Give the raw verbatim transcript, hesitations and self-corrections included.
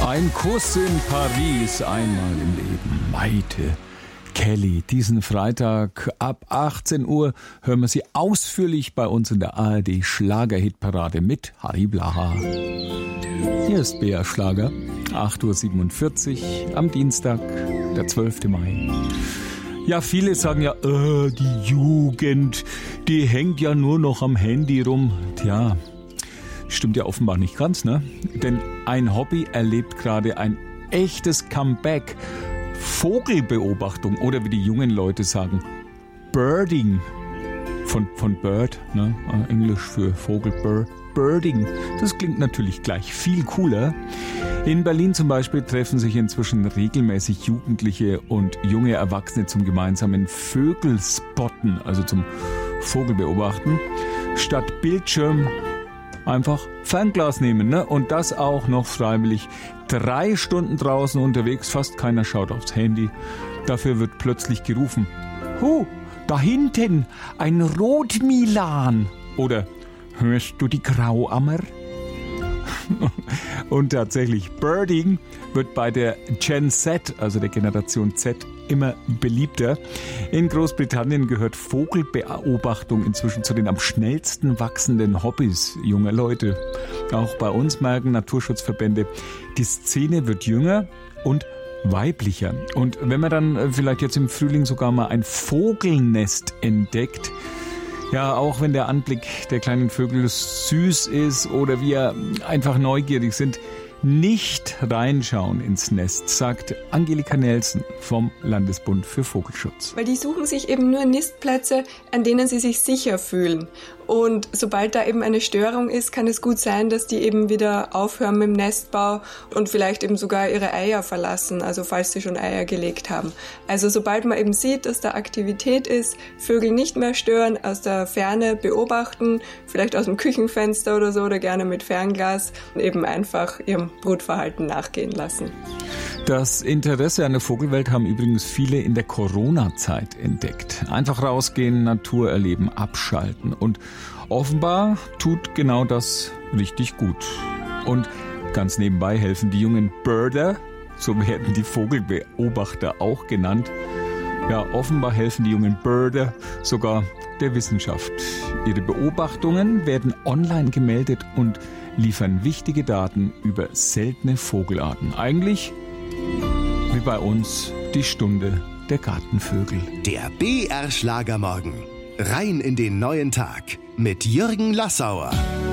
Ein Kuss in Paris, einmal im Leben. Maite Kelly. Diesen Freitag ab achtzehn Uhr hören wir sie ausführlich bei uns in der A R D Schlagerhitparade mit Harry Blaha. Hier ist B R Schlager, acht Uhr siebenundvierzig am Dienstag, der zwölften Mai. Ja, viele sagen ja, äh, die Jugend, die hängt ja nur noch am Handy rum. Tja, stimmt ja offenbar nicht ganz, ne? Denn ein Hobby erlebt gerade ein echtes Comeback. Vogelbeobachtung oder wie die jungen Leute sagen, Birding. Von, von Bird, ne? Englisch für Vogel, Bird. Birding. Das klingt natürlich gleich viel cooler. In Berlin zum Beispiel treffen sich inzwischen regelmäßig Jugendliche und junge Erwachsene zum gemeinsamen Vögelspotten, also zum Vogelbeobachten. Statt Bildschirm einfach Fernglas nehmen, ne? Und das auch noch freiwillig. Drei Stunden draußen unterwegs, fast keiner schaut aufs Handy. Dafür wird plötzlich gerufen, Hu, da hinten, ein Rotmilan. Oder, hörst du die Grauammer? Und tatsächlich, Birding wird bei der Gen Z, also der Generation Z, immer beliebter. In Großbritannien gehört Vogelbeobachtung inzwischen zu den am schnellsten wachsenden Hobbys junger Leute. Auch bei uns merken Naturschutzverbände, die Szene wird jünger und weiblicher. Und wenn man dann vielleicht jetzt im Frühling sogar mal ein Vogelnest entdeckt, ja, auch wenn der Anblick der kleinen Vögel süß ist oder wir einfach neugierig sind, nicht reinschauen ins Nest, sagt Angelika Nelson vom Landesbund für Vogelschutz. Weil die suchen sich eben nur Nistplätze, an denen sie sich sicher fühlen. Und sobald da eben eine Störung ist, kann es gut sein, dass die eben wieder aufhören mit dem Nestbau und vielleicht eben sogar ihre Eier verlassen, also falls sie schon Eier gelegt haben. Also sobald man eben sieht, dass da Aktivität ist, Vögel nicht mehr stören, aus der Ferne beobachten, vielleicht aus dem Küchenfenster oder so oder gerne mit Fernglas und eben einfach ihrem Brutverhalten nachgehen lassen. Das Interesse an der Vogelwelt haben übrigens viele in der Corona-Zeit entdeckt. Einfach rausgehen, Natur erleben, abschalten. Und offenbar tut genau das richtig gut. Und ganz nebenbei helfen die jungen Birder, so werden die Vogelbeobachter auch genannt. Ja, offenbar helfen die jungen Birder sogar der Wissenschaft. Ihre Beobachtungen werden online gemeldet und liefern wichtige Daten über seltene Vogelarten. Eigentlich wie bei uns die Stunde der Gartenvögel. Der B R Schlagermorgen. Rein in den neuen Tag mit Jürgen Lassauer.